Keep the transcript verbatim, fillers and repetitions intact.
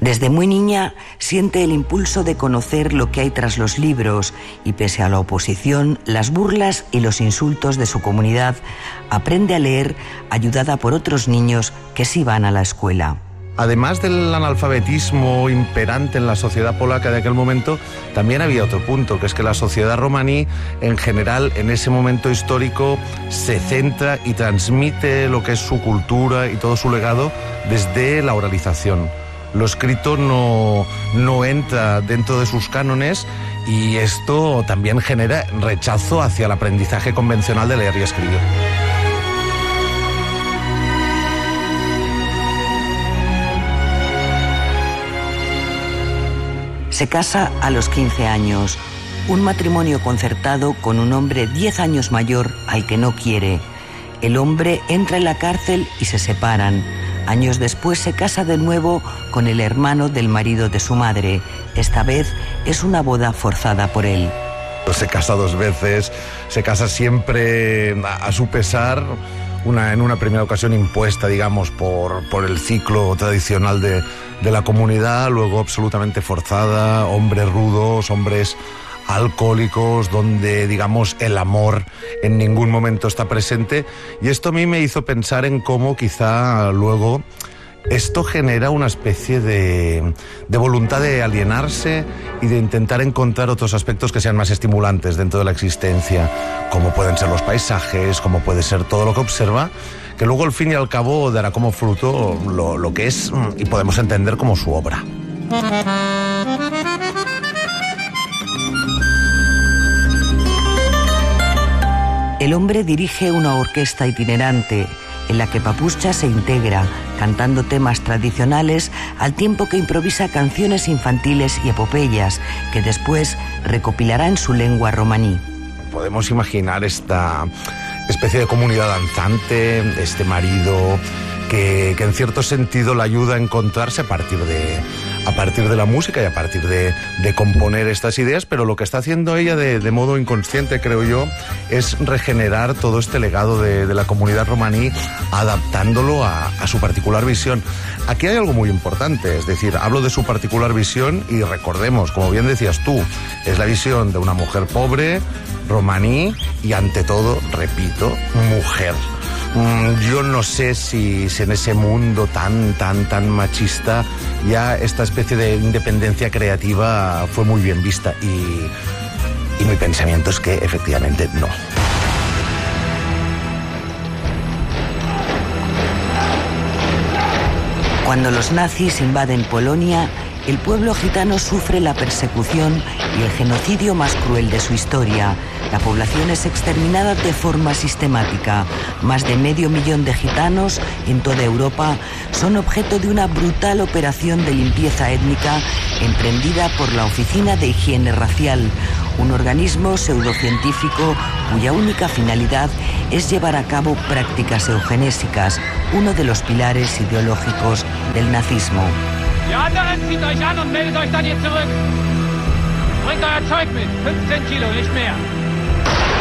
Desde muy niña siente el impulso de conocer lo que hay tras los libros y, pese a la oposición, las burlas y los insultos de su comunidad, aprende a leer ayudada por otros niños que sí van a la escuela. Además del analfabetismo imperante en la sociedad polaca de aquel momento, también había otro punto, que es que la sociedad romaní, en general, en ese momento histórico, se centra y transmite lo que es su cultura y todo su legado desde la oralización. Lo escrito no, no entra dentro de sus cánones y esto también genera rechazo hacia el aprendizaje convencional de leer y escribir. Se casa a los quince años, un matrimonio concertado con un hombre diez años mayor al que no quiere. El hombre entra en la cárcel y se separan. Años después se casa de nuevo con el hermano del marido de su madre. Esta vez es una boda forzada por él. Se casa dos veces, se casa siempre a, a su pesar, una, en una primera ocasión impuesta, digamos, por, por el ciclo tradicional de, de la comunidad, luego absolutamente forzada, hombres rudos, hombres alcohólicos, donde, digamos, el amor en ningún momento está presente. Y esto a mí me hizo pensar en cómo quizá luego esto genera una especie de, de voluntad de alienarse y de intentar encontrar otros aspectos que sean más estimulantes dentro de la existencia, como pueden ser los paisajes, como puede ser todo lo que observa, que luego al fin y al cabo dará como fruto lo, lo que es y podemos entender como su obra. El hombre dirige una orquesta itinerante en la que Papuscha se integra, cantando temas tradicionales al tiempo que improvisa canciones infantiles y epopeyas que después recopilará en su lengua romaní. Podemos imaginar esta especie de comunidad danzante, este marido que, que en cierto sentido la ayuda a encontrarse a partir de, a partir de la música y a partir de, de componer estas ideas, pero lo que está haciendo ella de, de modo inconsciente, creo yo, es regenerar todo este legado de, de la comunidad romaní, adaptándolo a, a su particular visión. Aquí hay algo muy importante, es decir, hablo de su particular visión y recordemos, como bien decías tú, es la visión de una mujer pobre, romaní y ante todo, repito, mujer. Yo no sé si, si en ese mundo tan, tan, tan machista ya esta especie de independencia creativa fue muy bien vista y, y mi pensamiento es que efectivamente no. Cuando los nazis invaden Polonia, el pueblo gitano sufre la persecución y el genocidio más cruel de su historia. La población es exterminada de forma sistemática. Más de medio millón de gitanos en toda Europa son objeto de una brutal operación de limpieza étnica emprendida por la Oficina de Higiene Racial, un organismo pseudocientífico cuya única finalidad es llevar a cabo prácticas eugenésicas, uno de los pilares ideológicos del nazismo. Die anderen zieht euch an und meldet euch dann hier zurück. Bringt euer Zeug mit, fünfzehn Kilo, nicht mehr.